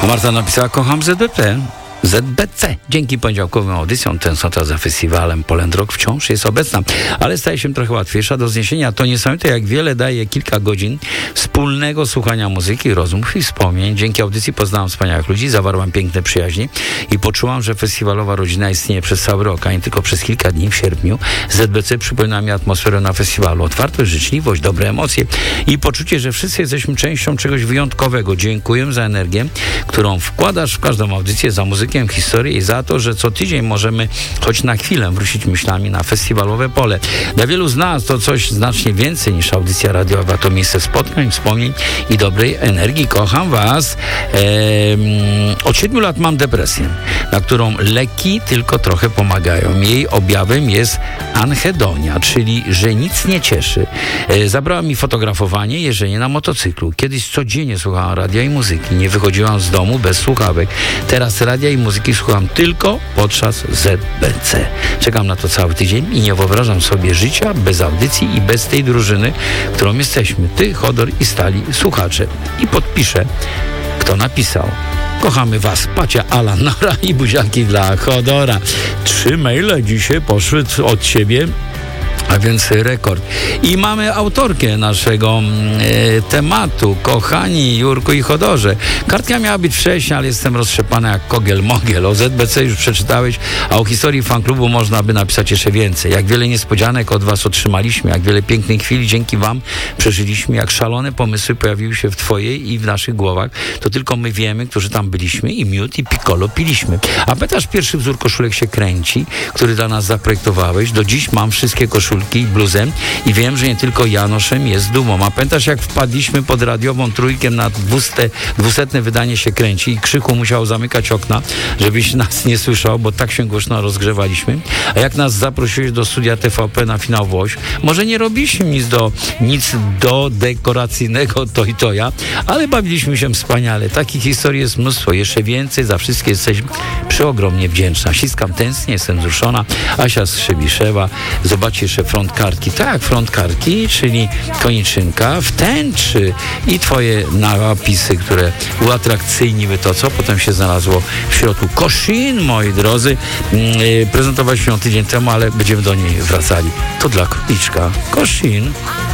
A Marta napisała: kocham ZBC. Dzięki poniedziałkowym audycjom tęsknota za festiwalem Poland Rock wciąż jest obecna, ale staje się trochę łatwiejsza do zniesienia. To niesamowite, jak wiele daje kilka godzin wspólnego słuchania muzyki, rozmów i wspomnień. Dzięki audycji poznałam wspaniałych ludzi, zawarłam piękne przyjaźnie i poczułam, że festiwalowa rodzina istnieje przez cały rok, a nie tylko przez kilka dni w sierpniu. ZBC przypomina mi atmosferę na festiwalu. Otwartość, życzliwość, dobre emocje i poczucie, że wszyscy jesteśmy częścią czegoś wyjątkowego. Dziękuję za energię, którą wkładasz w każdą audycję, za muzykę, historię i za to, że co tydzień możemy choć na chwilę wrócić myślami na festiwalowe pole. Dla wielu z nas to coś znacznie więcej niż audycja radiowa. To miejsce spotkań, wspomnień i dobrej energii. Kocham Was. Od 7 lat mam depresję, na którą leki tylko trochę pomagają. Jej objawem jest anhedonia, czyli że nic nie cieszy. Zabrała mi fotografowanie, jeżdżenie na motocyklu. Kiedyś codziennie słuchałam radia i muzyki. Nie wychodziłam z domu bez słuchawek. Teraz radia i muzyki słucham tylko podczas ZBC. Czekam na to cały tydzień i nie wyobrażam sobie życia bez audycji i bez tej drużyny, którą jesteśmy. Ty, Chodor i stali słuchacze. I podpiszę, kto napisał. Kochamy Was, Pacia, Ala, Nora i buziaki dla Chodora. 3 maile dzisiaj poszły od Ciebie, a więc rekord. I mamy autorkę naszego tematu. Kochani Jurku i Chodorze. Kartka miała być wcześniej, ale jestem roztrzepana jak kogiel-mogiel. O ZBC już przeczytałeś, a o historii fanklubu można by napisać jeszcze więcej. Jak wiele niespodzianek od Was otrzymaliśmy, jak wiele pięknych chwil dzięki Wam przeżyliśmy, jak szalone pomysły pojawiły się w Twojej i w naszych głowach. To tylko my wiemy, którzy tam byliśmy i miód i piccolo piliśmy. A pytasz, pierwszy wzór koszulek się kręci, który dla nas zaprojektowałeś. Do dziś mam wszystkie koszulki i bluzem i wiem, że nie tylko Janoszem jest dumą. A pamiętasz, jak wpadliśmy pod radiową trójkę na 200 wydanie się kręci i Krzyku musiał zamykać okna, żebyś nas nie słyszał, bo tak się głośno rozgrzewaliśmy. A jak nas zaprosiłeś do studia TVP na finał Włoś, może nie robiliśmy nic do dekoracyjnego to i to ja, ale bawiliśmy się wspaniale. Takich historii jest mnóstwo, jeszcze więcej, za wszystkie jesteś przeogromnie wdzięczna. Ściskam tęsknię, jestem wzruszona. Asia z Szybiszewa. Zobaczcie jeszcze front kartki. Tak, front kartki, czyli koniczynka w tęczy i Twoje napisy, które uatrakcyjniły to, co potem się znalazło w środku. Koszin, moi drodzy. Prezentowaliśmy ją tydzień temu, ale będziemy do niej wracali. To dla króliczka. Koszin.